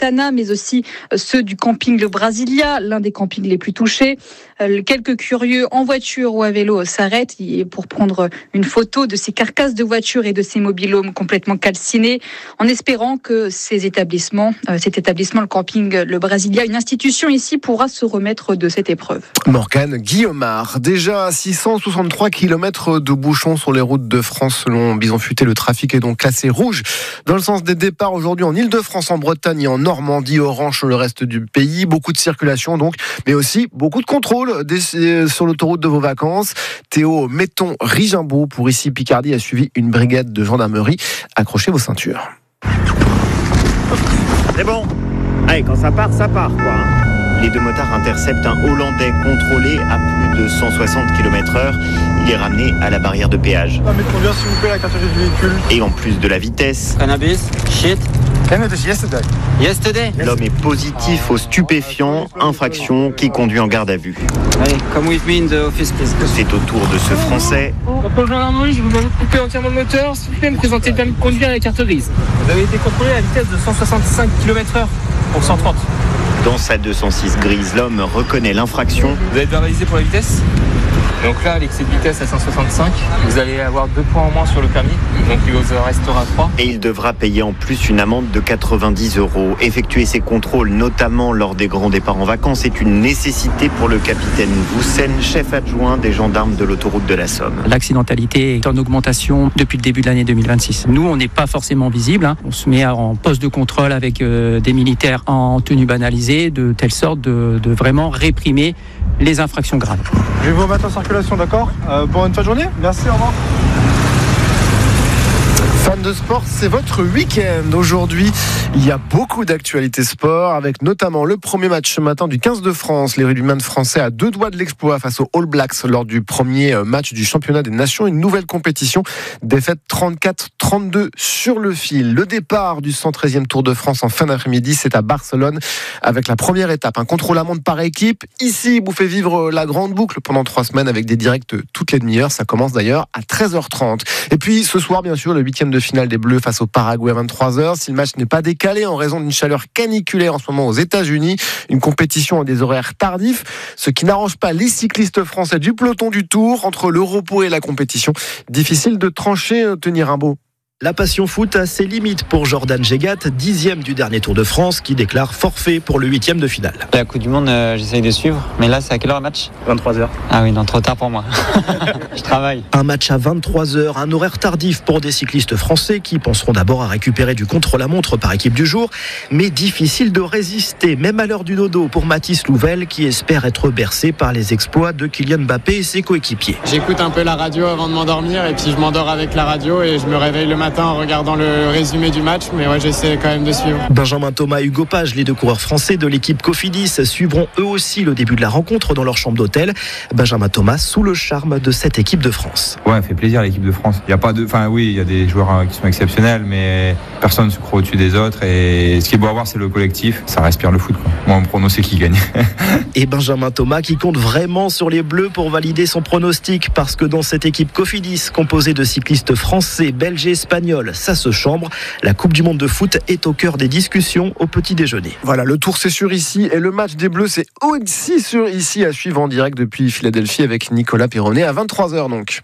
Santana, mais aussi ceux du camping Le Brasilia, l'un des campings les plus touchés. Quelques curieux en voiture ou à vélo s'arrêtent pour prendre une photo de ces carcasses de voitures et de ces mobil-homes complètement calcinés, en espérant que cet établissement, le camping Le Brasilia, une institution ici, pourra se remettre de cette épreuve. Morgane Guillaumard. Déjà 663 km de bouchons sur les routes de France selon Bison Futé. Le trafic est donc classé rouge dans le sens des départs aujourd'hui en Ile-de-France, en Bretagne et en Normandie, orange sur le reste du pays. Beaucoup de circulation donc, mais aussi beaucoup de contrôle sur l'autoroute de vos vacances. Théo Metton-Rigimbaud pour ici Picardie a suivi une brigade de gendarmerie. Accrochez vos ceintures. C'est bon. Allez, quand ça part quoi. Les deux motards interceptent un Hollandais contrôlé à plus de 160 km/h. Il est ramené à la barrière de péage. Mais combien s'il vous plaît la carte du véhicule? Et en plus de la vitesse, Cannabis, shit. Yesterday. l'homme est positif aux stupéfiants, infraction qui conduit en garde à vue. Allez, come with me in the office, please. C'est au tour de ce Français Pour gendarmerie, je vous couper entièrement le moteur. S'il vous plaît, me présenter le permis de conduire et la carte grise. Vous avez été contrôlé à la vitesse de 165 km/h pour 130. dans sa 206 grise. L'homme reconnaît l'infraction. Vous avez verbalisé pour la vitesse. Donc là, l'excès de vitesse à 165, vous allez avoir 2 points en moins sur le permis, donc il vous en restera 3. Et il devra payer en plus une amende de 90 €. Effectuer ces contrôles, notamment lors des grands départs en vacances, est une nécessité pour le capitaine Voussen, chef adjoint des gendarmes de l'autoroute de la Somme. L'accidentalité est en augmentation depuis le début de l'année 2026. Nous, on n'est pas forcément visible. On se met en poste de contrôle avec des militaires en tenue banalisée, de telle sorte de vraiment réprimer les infractions graves. Je vais vous remettre en circulation, d'accord? Pour une fin de journée. Merci, au revoir. Fans de sport, c'est votre week-end. Aujourd'hui, il y a beaucoup d'actualités sport, avec notamment le premier match ce matin du 15 de France. Les rugbymen français à 2 doigts de l'exploit face aux All Blacks lors du premier match du championnat des nations. Une nouvelle compétition, défaite 34-32 sur le fil. Le départ du 113e Tour de France en fin d'après-midi, c'est à Barcelone, avec la première étape, un contre-la-montre par équipe. Ici, vous fait vivre la grande boucle pendant 3 semaines avec des directs toutes les demi-heures. Ça commence d'ailleurs à 13h30. Et puis ce soir, bien sûr, le 8e de finale des Bleus face au Paraguay à 23h. Si le match n'est pas décalé en raison d'une chaleur caniculaire en ce moment aux États-Unis, une compétition à des horaires tardifs, ce qui n'arrange pas les cyclistes français du peloton du Tour. Entre le repos et la compétition, difficile de trancher, tenir un beau. La passion foot a ses limites pour Jordan Gégat, 10e du dernier Tour de France, qui déclare forfait pour le 8e de finale. La Coupe du Monde, j'essaye de suivre. Mais là, c'est à quelle heure le match? 23h. Ah oui, non, trop tard pour moi. Je travaille. Un match à 23h, un horaire tardif pour des cyclistes français qui penseront d'abord à récupérer du contre-la-montre par équipe du jour. Mais difficile de résister, même à l'heure du dodo, pour Mathis Louvel, qui espère être bercé par les exploits de Kylian Mbappé et ses coéquipiers. J'écoute un peu la radio avant de m'endormir et puis je m'endors avec la radio et je me réveille le matin en regardant le résumé du match, mais ouais, j'essaie quand même de suivre. Benjamin Thomas et Hugo Page, les 2 coureurs français de l'équipe Cofidis, suivront eux aussi le début de la rencontre dans leur chambre d'hôtel. Benjamin Thomas sous le charme de cette équipe de France. Ouais, ça fait plaisir l'équipe de France. Il y a pas de, enfin oui, il y a des joueurs qui sont exceptionnels, mais personne ne se croit au-dessus des autres. Et ce qui est beau à voir, c'est le collectif. Ça respire le foot, quoi. Moi, mon prono, c'est qui gagne. Et Benjamin Thomas qui compte vraiment sur les Bleus pour valider son pronostic, parce que dans cette équipe Cofidis, composée de cyclistes français, belges et espagnols, ça se chambre. La Coupe du Monde de foot est au cœur des discussions au petit déjeuner. Voilà, le Tour c'est sûr ici, et le match des Bleus c'est aussi sûr ici, à suivre en direct depuis Philadelphie avec Nicolas Pironnet à 23h donc.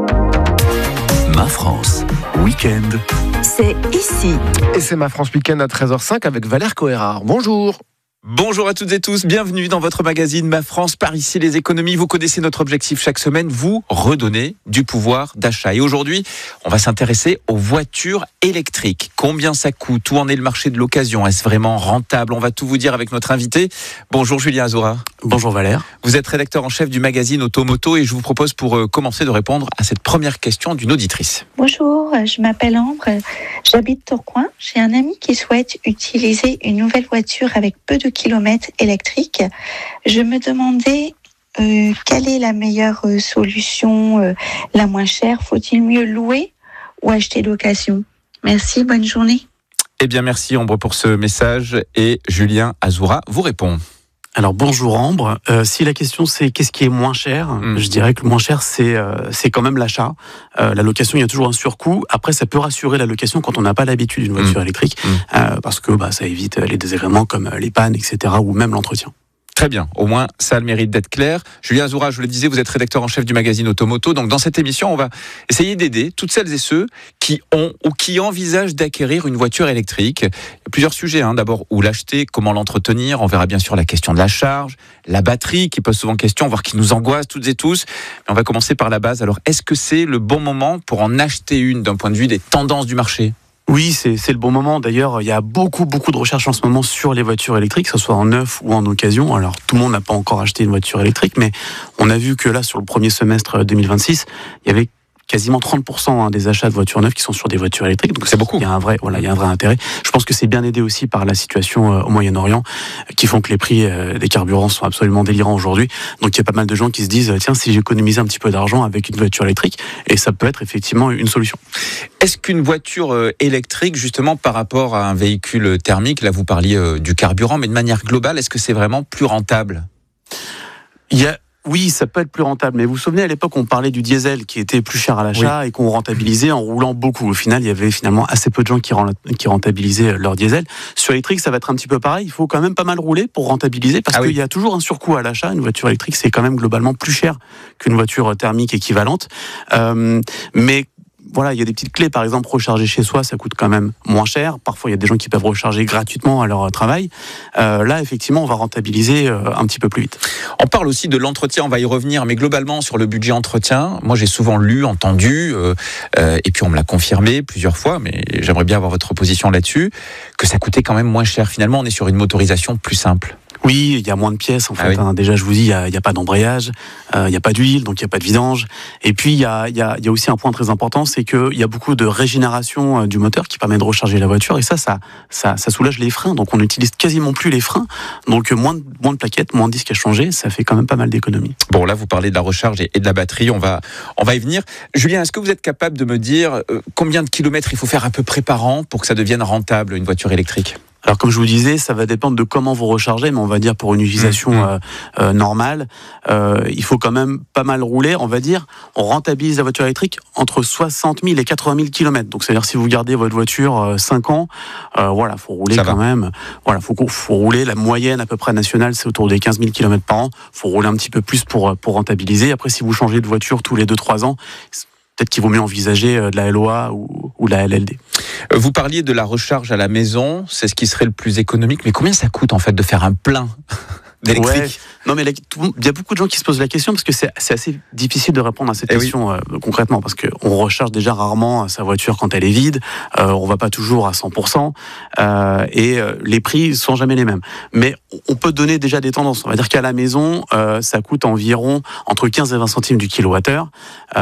Ma France, week-end. C'est ici. Et c'est Ma France Week-end à 13h05 avec Valère Coérard. Bonjour. Bonjour à toutes et tous, bienvenue dans votre magazine Ma France, par ici les économies. Vous connaissez notre objectif chaque semaine, vous redonner du pouvoir d'achat. Et aujourd'hui, on va s'intéresser aux voitures électriques. Combien ça coûte? Où en est le marché de l'occasion? Est-ce vraiment rentable? On va tout vous dire avec notre invité. Bonjour Julien Azoura. Bonjour Valère. Vous êtes rédacteur en chef du magazine Automoto et je vous propose pour commencer de répondre à cette première question d'une auditrice. Bonjour, je m'appelle Ambre, j'habite Tourcoing. J'ai un ami qui souhaite utiliser une nouvelle voiture avec peu de kilomètres électriques. Je me demandais quelle est la meilleure solution, la moins chère. Faut-il mieux louer ou acheter d'occasion? Merci, bonne journée. Eh bien merci Ambre pour ce message et Julien Azoura vous répond. Alors bonjour Ambre, si la question c'est qu'est-ce qui est moins cher, je dirais que le moins cher c'est quand même l'achat. La location, il y a toujours un surcoût. Après, ça peut rassurer la location quand on n'a pas l'habitude d'une voiture électrique, parce que ça évite les désagréments comme les pannes, etc. ou même l'entretien. Très bien, au moins ça a le mérite d'être clair. Julien Azoura, je vous le disais, vous êtes rédacteur en chef du magazine Automoto. Donc dans cette émission, on va essayer d'aider toutes celles et ceux qui ont ou qui envisagent d'acquérir une voiture électrique. Il y a plusieurs sujets. D'abord, où l'acheter, comment l'entretenir. On verra bien sûr la question de la charge, la batterie qui pose souvent question, voire qui nous angoisse toutes et tous. Mais on va commencer par la base. Alors, est-ce que c'est le bon moment pour en acheter une d'un point de vue des tendances du marché ? Oui, c'est le bon moment. D'ailleurs, il y a beaucoup de recherches en ce moment sur les voitures électriques, que ce soit en neuf ou en occasion. Alors, tout le monde n'a pas encore acheté une voiture électrique, mais on a vu que là, sur le premier semestre 2026, il y avait quasiment 30% des achats de voitures neuves qui sont sur des voitures électriques. Donc c'est beaucoup. Il y a un vrai intérêt. Je pense que c'est bien aidé aussi par la situation au Moyen-Orient, qui font que les prix des carburants sont absolument délirants aujourd'hui. Donc il y a pas mal de gens qui se disent tiens, si j'économisais un petit peu d'argent avec une voiture électrique, et ça peut être effectivement une solution. Est-ce qu'une voiture électrique, justement par rapport à un véhicule thermique, là vous parliez du carburant, mais de manière globale, est-ce que c'est vraiment plus rentable ? Oui, ça peut être plus rentable, mais vous vous souvenez, à l'époque, on parlait du diesel qui était plus cher à l'achat et qu'on rentabilisait en roulant beaucoup. Au final, il y avait finalement assez peu de gens qui rentabilisaient leur diesel. Sur l'électrique, ça va être un petit peu pareil. Il faut quand même pas mal rouler pour rentabiliser parce qu'il y a toujours un surcoût à l'achat. Une voiture électrique, c'est quand même globalement plus cher qu'une voiture thermique équivalente. Mais voilà, il y a des petites clés, par exemple, recharger chez soi, ça coûte quand même moins cher. Parfois, il y a des gens qui peuvent recharger gratuitement à leur travail. Là, effectivement, on va rentabiliser un petit peu plus vite. On parle aussi de l'entretien, on va y revenir, mais globalement, sur le budget entretien, moi, j'ai souvent lu, entendu, et puis on me l'a confirmé plusieurs fois, mais j'aimerais bien avoir votre position là-dessus, que ça coûtait quand même moins cher. Finalement, on est sur une motorisation plus simple. Oui, il y a moins de pièces en fait. Déjà, je vous dis, il y a pas d'embrayage, il y a pas d'huile, donc il y a pas de vidange. Et puis il y a aussi un point très important, c'est que il y a beaucoup de régénération du moteur qui permet de recharger la voiture. Et ça soulage les freins. Donc on n'utilise quasiment plus les freins. Donc moins de plaquettes, moins de disques à changer. Ça fait quand même pas mal d'économies. Bon, là vous parlez de la recharge et de la batterie. On va y venir. Julien, est-ce que vous êtes capable de me dire combien de kilomètres il faut faire à peu près par an pour que ça devienne rentable une voiture électrique ? Alors comme je vous disais, ça va dépendre de comment vous rechargez, mais on va dire pour une utilisation normale, il faut quand même pas mal rouler. On va dire, on rentabilise la voiture électrique entre 60 000 et 80 000 km. Donc c'est-à-dire si vous gardez votre voiture 5 ans, faut rouler ça quand même. Voilà, faut rouler. La moyenne à peu près nationale, c'est autour des 15 000 km par an. Faut rouler un petit peu plus pour rentabiliser. Après, si vous changez de voiture tous les 2-3 ans, peut-être qu'il vaut mieux envisager de la LOA ou de la LLD. Vous parliez de la recharge à la maison, c'est ce qui serait le plus économique, mais combien ça coûte en fait de faire un plein d'électrique ? Non, mais il y a beaucoup de gens qui se posent la question parce que c'est assez difficile de répondre à cette question concrètement, parce qu'on recharge déjà rarement sa voiture quand elle est vide, on va pas toujours à 100%, et les prix sont jamais les mêmes. Mais on peut donner déjà des tendances. On va dire qu'à la maison, ça coûte environ entre 15 et 20 centimes du kilowattheure.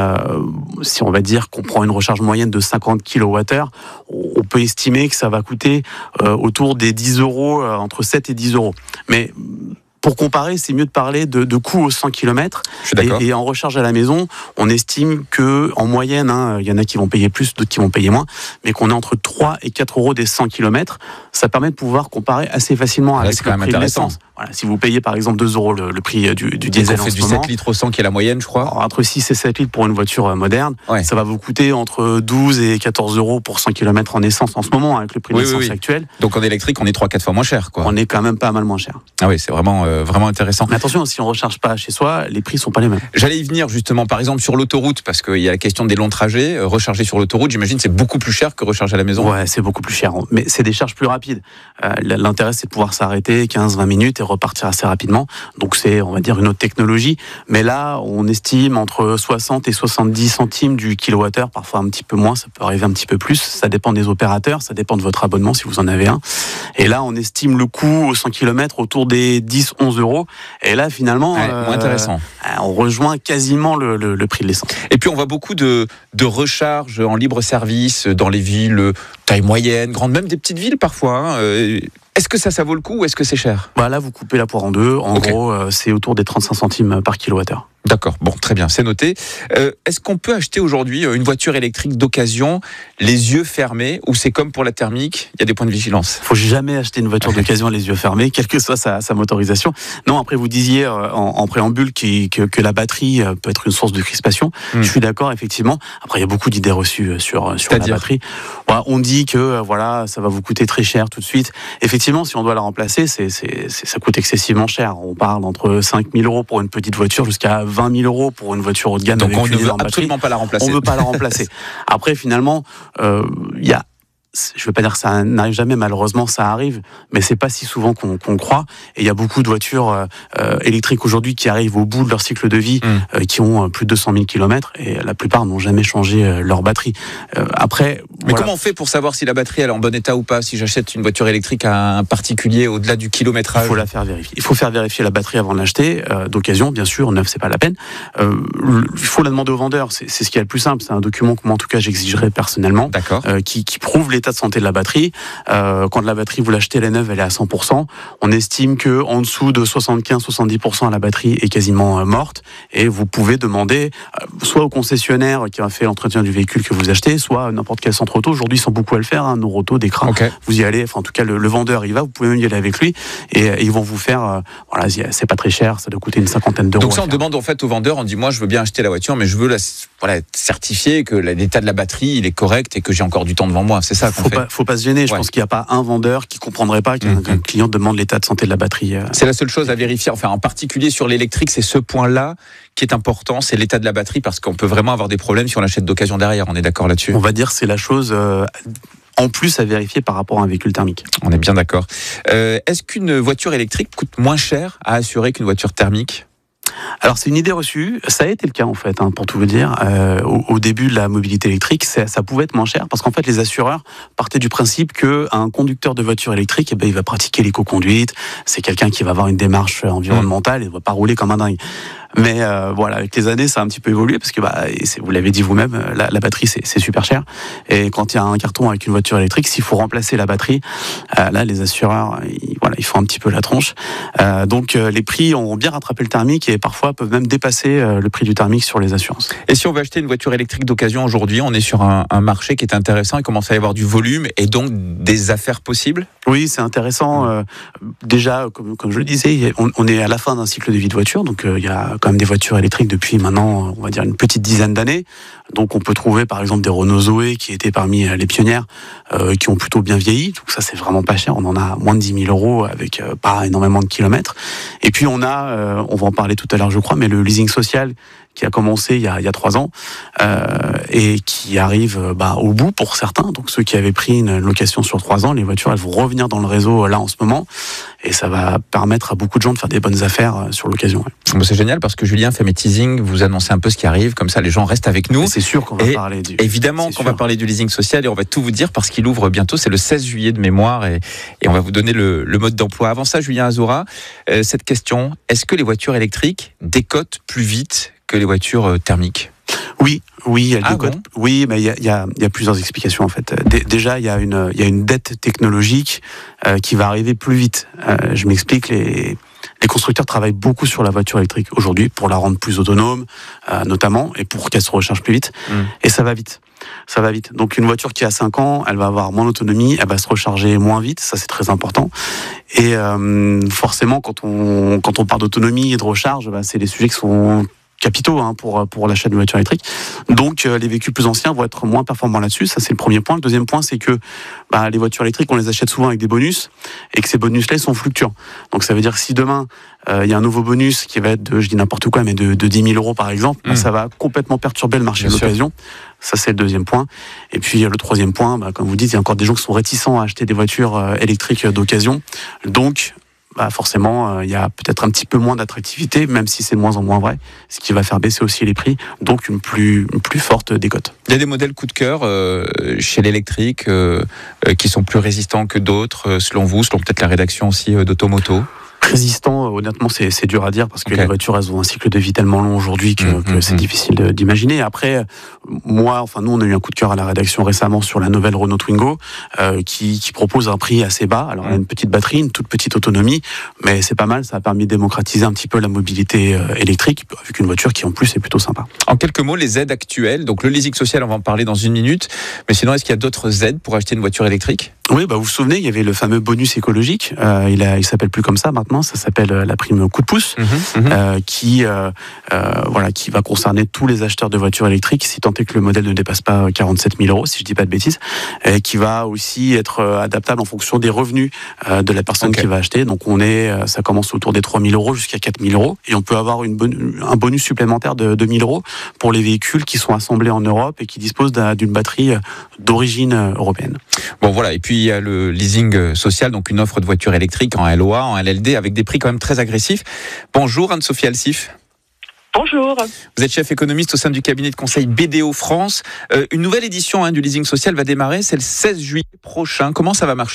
Si on va dire qu'on prend une recharge moyenne de 50 kilowattheures, on peut estimer que ça va coûter autour des 10 euros, entre 7 et 10 euros. Mais pour comparer, c'est mieux de parler de coût au 100 km. Et en recharge à la maison, on estime que en moyenne, il y en a qui vont payer plus, d'autres qui vont payer moins, mais qu'on est entre 3 et 4 euros des 100 km. Ça permet de pouvoir comparer assez facilement avec le prix de l'essence. Voilà, si vous payez par exemple 2 euros le prix du diesel en ce moment. On fait du 7 litres au 100 qui est la moyenne, je crois. Alors, entre 6 et 7 litres pour une voiture moderne, ça va vous coûter entre 12 et 14 euros pour 100 km en essence en ce moment, avec le prix de l'essence actuel. Donc en électrique, on est 3-4 fois moins cher, quoi. On est quand même pas mal moins cher. Ah oui, c'est vraiment intéressant. Mais attention, si on recharge pas chez soi, les prix sont pas les mêmes. J'allais y venir justement, par exemple sur l'autoroute, parce qu'il y a la question des longs trajets. Recharger sur l'autoroute, j'imagine, c'est beaucoup plus cher que recharger à la maison. Ouais, c'est beaucoup plus cher, mais c'est des charges plus rapides. L'intérêt, c'est de pouvoir s'arrêter 15-20 minutes et repartir assez rapidement. Donc c'est, on va dire, une autre technologie. Mais là, on estime entre 60 et 70 centimes du kilowattheure, parfois un petit peu moins, ça peut arriver un petit peu plus. Ça dépend des opérateurs, ça dépend de votre abonnement si vous en avez un. Et là, on estime le coût au 100 km autour des 10-11 euros. Et là, finalement, moins intéressant. On rejoint quasiment le prix de l'essence. Et puis, on voit beaucoup de recharges en libre service dans les villes, taille moyenne, grande, même des petites villes parfois. Est-ce que ça vaut le coup ou est-ce que c'est cher ? Là, vous coupez la poire en deux. En gros, c'est autour des 35 centimes par kilowattheure. D'accord, bon, très bien, c'est noté. Est-ce qu'on peut acheter aujourd'hui une voiture électrique d'occasion les yeux fermés, ou c'est comme pour la thermique, il y a des points de vigilance? Il faut jamais acheter une voiture d'occasion les yeux fermés, quelle que soit sa motorisation. Non, après vous disiez en préambule que la batterie peut être une source de crispation. Je suis d'accord, effectivement. Après, il y a beaucoup d'idées reçues sur la batterie. Voilà, on dit que ça va vous coûter très cher tout de suite. Effectivement, si on doit la remplacer, ça coûte excessivement cher. On parle entre 5 000 euros pour une petite voiture jusqu'à 20 000 euros pour une voiture haut de gamme. Donc avec on ne veut énorme absolument batterie. pas la remplacer. On ne veut pas la remplacer. Après, finalement, il y a... Je ne veux pas dire que ça n'arrive jamais, malheureusement ça arrive, mais c'est pas si souvent qu'on croit. Et il y a beaucoup de voitures électriques aujourd'hui qui arrivent au bout de leur cycle de vie, qui ont plus de 200 000 km, et la plupart n'ont jamais changé leur batterie. Après, mais comment on fait pour savoir si la batterie elle est en bon état ou pas? Si j'achète une voiture électrique à un particulier au-delà du kilométrage, il faut la faire vérifier. Il faut faire vérifier la batterie avant de l'acheter, d'occasion, bien sûr. Neuf, c'est pas la peine. Il faut la demander au vendeur. C'est ce qui est le plus simple. C'est un document que moi, en tout cas, j'exigerais personnellement, qui prouve l'état de santé de la batterie. Quand la batterie, vous l'achetez, elle est neuve, elle est à 100%. On estime que en dessous de 75-70%, la batterie est quasiment morte. Et vous pouvez demander soit au concessionnaire qui a fait l'entretien du véhicule que vous achetez, soit à n'importe quel centre auto. Aujourd'hui, ils sont beaucoup à le faire, Noroto, Dekra. Vous y allez, enfin, en tout cas, le vendeur y va. Vous pouvez même y aller avec lui, et ils vont vous faire. C'est pas très cher, ça doit coûter une cinquantaine d'euros. Donc ça, on demande en fait au vendeur, on dit moi, je veux bien acheter la voiture, mais je veux être certifié que l'état de la batterie il est correct et que j'ai encore du temps devant moi. C'est ça qu'on fait. Faut pas se gêner. Je pense qu'il n'y a pas un vendeur qui comprendrait pas qu'un client demande l'état de santé de la batterie. C'est la seule chose à vérifier. Enfin, en particulier sur l'électrique, c'est ce point-là qui est important, c'est l'état de la batterie, parce qu'on peut vraiment avoir des problèmes si on l'achète d'occasion derrière. On est d'accord là-dessus? On va dire c'est la chose en plus à vérifier par rapport à un véhicule thermique. On est bien d'accord. Est-ce qu'une voiture électrique coûte moins cher à assurer qu'une voiture thermique? Alors c'est une idée reçue, ça a été le cas en fait, pour tout vous dire. Au début de la mobilité électrique, ça pouvait être moins cher, parce qu'en fait les assureurs partaient du principe qu'un conducteur de voiture électrique, il va pratiquer l'éco-conduite, c'est quelqu'un qui va avoir une démarche environnementale et ne va pas rouler comme un dingue. Mais avec les années, ça a un petit peu évolué, parce que vous l'avez dit vous-même, la batterie c'est super cher. Et quand il y a un carton avec une voiture électrique, s'il faut remplacer la batterie, là les assureurs, ils font un petit peu la tronche. Donc les prix ont bien rattrapé le thermique, et parfois peuvent même dépasser le prix du thermique sur les assurances. Et si on veut acheter une voiture électrique d'occasion aujourd'hui, on est sur un marché qui est intéressant, il commence à y avoir du volume et donc des affaires possibles? Oui, c'est intéressant. Déjà, comme je le disais, on est à la fin d'un cycle de vie de voiture, donc il y a quand même des voitures électriques depuis maintenant, on va dire, une petite dizaine d'années. Donc on peut trouver par exemple des Renault Zoé qui étaient parmi les pionnières, qui ont plutôt bien vieilli. Donc ça, c'est vraiment pas cher. On en a moins de 10 000 euros avec pas énormément de kilomètres. Et puis on va en parler tout à l'heure, je crois, mais le leasing social qui a commencé il y a 3 ans et qui arrive au bout pour certains. Donc ceux qui avaient pris une location sur 3 ans, les voitures, elles vont revenir dans le réseau là en ce moment, et ça va permettre à beaucoup de gens de faire des bonnes affaires sur l'occasion. Bon, c'est génial, parce que Julien fait mes teasings, vous annoncez un peu ce qui arrive, comme ça les gens restent avec nous. Et c'est sûr qu'on va parler va parler du leasing social, et on va tout vous dire, parce qu'il ouvre bientôt, c'est le 16 juillet de mémoire, et on va vous donner le mode d'emploi. Avant ça, Julien Azoura, cette question, est-ce que les voitures électriques décotent plus vite que les voitures thermiques? Oui, elle décote. Bon? Oui, mais il y a plusieurs explications en fait. Déjà, il y a une dette technologique qui va arriver plus vite. Je m'explique. Les constructeurs travaillent beaucoup sur la voiture électrique aujourd'hui pour la rendre plus autonome, notamment, et pour qu'elle se recharge plus vite. Et ça va vite. Donc une voiture qui a 5 ans, elle va avoir moins d'autonomie, elle va se recharger moins vite, ça c'est très important. Et forcément, quand on parle d'autonomie et de recharge, c'est des sujets qui sont capitaux pour l'achat d'une voiture électrique. Donc les véhicules plus anciens vont être moins performants là-dessus. Ça, c'est le premier point. Le deuxième point, c'est que les voitures électriques, on les achète souvent avec des bonus, et que ces bonus-là, ils sont fluctuants. Donc ça veut dire que si demain il y a un nouveau bonus qui va être de, je dis n'importe quoi, mais de 10 000 euros par exemple, ça va complètement perturber le marché de l'occasion. Ça, c'est le deuxième point. Et puis le troisième point, comme vous dites, il y a encore des gens qui sont réticents à acheter des voitures électriques d'occasion. Donc forcément, il y a peut-être un petit peu moins d'attractivité, même si c'est de moins en moins vrai, ce qui va faire baisser aussi les prix, donc une plus forte décote. Il y a des modèles coup de cœur chez l'électrique qui sont plus résistants que d'autres, selon vous, selon peut-être la rédaction aussi d'Automoto? résistant, honnêtement, c'est dur à dire parce que les voitures, elles ont un cycle de vie tellement long aujourd'hui que c'est difficile d'imaginer. Après, nous, on a eu un coup de cœur à la rédaction récemment sur la nouvelle Renault Twingo qui propose un prix assez bas. Alors, elle a une petite batterie, une toute petite autonomie, mais c'est pas mal. Ça a permis de démocratiser un petit peu la mobilité électrique avec une voiture qui, en plus, est plutôt sympa. En quelques mots, les aides actuelles, donc le leasing social, on va en parler dans une minute, mais sinon, est-ce qu'il y a d'autres aides pour acheter une voiture électrique ? Oui, vous vous souvenez, il y avait le fameux bonus écologique. Il s'appelle plus comme ça maintenant. Ça s'appelle la prime coup de pouce, qui va concerner tous les acheteurs de voitures électriques, si tant est que le modèle ne dépasse pas 47 000 euros, si je dis pas de bêtises, et qui va aussi être adaptable en fonction des revenus de la personne qui va acheter. Donc ça commence autour des 3 000 euros jusqu'à 4 000 euros, et on peut avoir un bonus supplémentaire de 2 000 euros pour les véhicules qui sont assemblés en Europe et qui disposent d'une batterie d'origine européenne. Bon voilà, et puis il y a le leasing social, donc une offre de voiture électrique en LOA, en LLD, avec des prix quand même très agressifs. Bonjour Anne-Sophie Alsif. Bonjour. Vous êtes chef économiste au sein du cabinet de conseil BDO France. Une nouvelle édition du leasing social va démarrer, c'est le 16 juillet prochain. Comment ça va marcher ?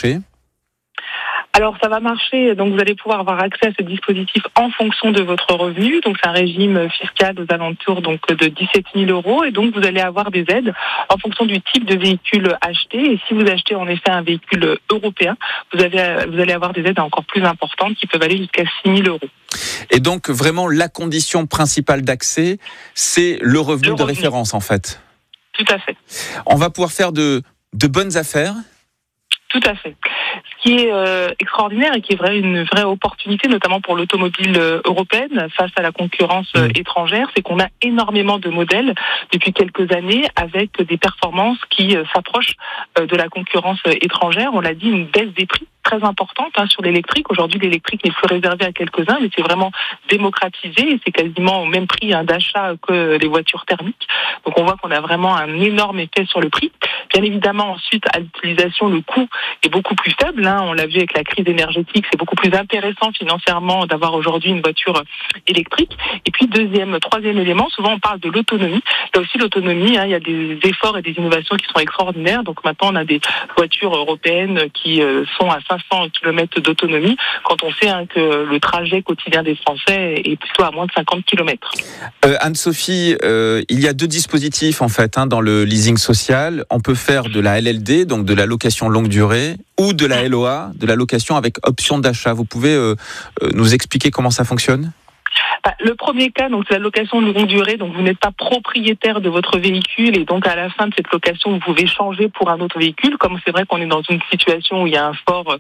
Alors ça va marcher, donc vous allez pouvoir avoir accès à ce dispositif en fonction de votre revenu. Donc c'est un régime fiscal aux alentours de 17 000 euros, et donc vous allez avoir des aides en fonction du type de véhicule acheté. Et si vous achetez en effet un véhicule européen, vous allez avoir des aides encore plus importantes qui peuvent aller jusqu'à 6 000 euros. Et donc vraiment la condition principale d'accès, c'est le revenu de référence en fait. Tout à fait. On va pouvoir faire de bonnes affaires. Tout à fait. Ce qui est extraordinaire et qui est une vraie opportunité, notamment pour l'automobile européenne face à la concurrence étrangère, c'est qu'on a énormément de modèles depuis quelques années avec des performances qui s'approchent de la concurrence étrangère. On l'a dit, une baisse des prix très importante sur l'électrique. Aujourd'hui, l'électrique n'est plus réservé à quelques-uns, mais c'est vraiment démocratisé et c'est quasiment au même prix d'achat que les voitures thermiques. Donc on voit qu'on a vraiment un énorme effet sur le prix. Bien évidemment, ensuite, à l'utilisation, le coût est beaucoup plus faible. On l'a vu avec la crise énergétique, c'est beaucoup plus intéressant financièrement d'avoir aujourd'hui une voiture électrique. Et puis troisième élément, souvent on parle de l'autonomie. Là aussi, l'autonomie, il y a des efforts et des innovations qui sont extraordinaires. Donc maintenant, on a des voitures européennes qui sont à 500 km d'autonomie, quand on sait que le trajet quotidien des Français est plutôt à moins de 50 km. Anne-Sophie, il y a deux dispositifs en fait dans le leasing social. On peut faire de la LLD, donc de la location longue durée, ou de la LOA, de la location avec option d'achat. Vous pouvez nous expliquer comment ça fonctionne ? Le premier cas, donc c'est la location de longue durée, donc vous n'êtes pas propriétaire de votre véhicule et donc à la fin de cette location, vous pouvez changer pour un autre véhicule. Comme c'est vrai qu'on est dans une situation où il y a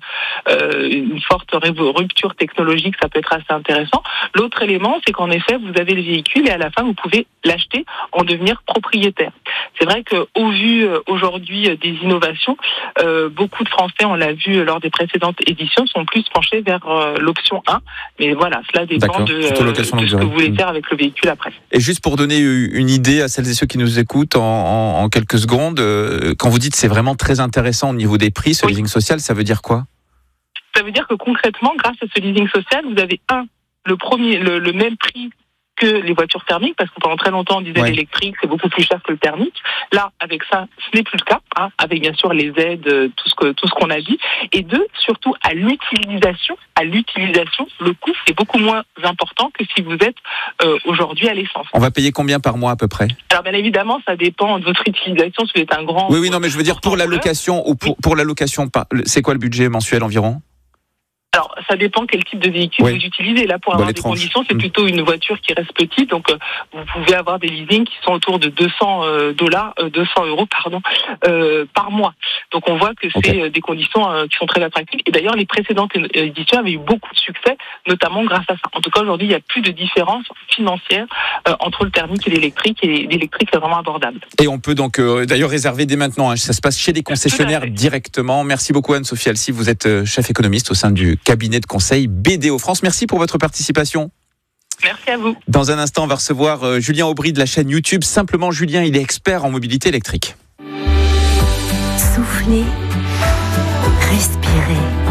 une forte rupture technologique, ça peut être assez intéressant. L'autre élément, c'est qu'en effet, vous avez le véhicule et à la fin, vous pouvez l'acheter, en devenir propriétaire. C'est vrai qu'au vu aujourd'hui des innovations, beaucoup de Français, on l'a vu lors des précédentes éditions, sont plus penchés vers l'option 1. Mais voilà, cela dépend de ce que vous voulez faire avec le véhicule après. Et juste pour donner une idée à celles et ceux qui nous écoutent en quelques secondes, quand vous dites c'est vraiment très intéressant au niveau des prix, ce leasing social, ça veut dire quoi ? Ça veut dire que concrètement, grâce à ce leasing social, vous avez le même prix que les voitures thermiques, parce que pendant très longtemps on disait l'électrique c'est beaucoup plus cher que le thermique. Là, avec ça, ce n'est plus le cas, avec bien sûr les aides, tout ce qu'on a dit. Et deux, surtout à l'utilisation, le coût est beaucoup moins important que si vous êtes aujourd'hui à l'essence. On va payer combien par mois à peu près ? Alors bien évidemment, ça dépend de votre utilisation. Si vous êtes un grand... Oui, non, mais je veux dire pour la location ou pour la location, c'est quoi le budget mensuel environ ? Alors, ça dépend quel type de véhicule vous utilisez. Là, pour avoir des conditions, c'est plutôt une voiture qui reste petite. Donc, vous pouvez avoir des leasings qui sont autour de 200 euros par mois. Donc, on voit que c'est des conditions qui sont très attractives. Et d'ailleurs, les précédentes éditions avaient eu beaucoup de succès, notamment grâce à ça. En tout cas, aujourd'hui, il n'y a plus de différence financière entre le thermique et l'électrique. Et l'électrique est vraiment abordable. Et on peut donc d'ailleurs réserver dès maintenant. Ça se passe chez des concessionnaires directement. Merci beaucoup Anne-Sophie Alsif. Vous êtes chef économiste au sein du cabinet de conseil BDO France. Merci pour votre participation. Merci à vous. Dans un instant, on va recevoir Julien Aubry de la chaîne YouTube. Simplement Julien, il est expert en mobilité électrique. Soufflez, respirez.